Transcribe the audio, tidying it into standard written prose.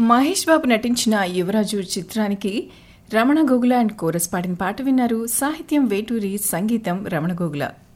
మహేష్ బాబు నటించిన యువరాజు చిత్రానికి రమణ గోగుల అండ్ కోరస్ పాడిన పాట విన్నారు. సాహిత్యం వేటూరి, సంగీతం రమణ గోగుల.